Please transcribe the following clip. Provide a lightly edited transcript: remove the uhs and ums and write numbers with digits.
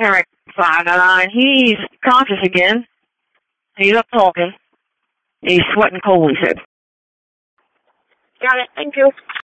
All right, 5-9. He's conscious again. He's up talking. He's sweating cold, he said. Got it. Thank you.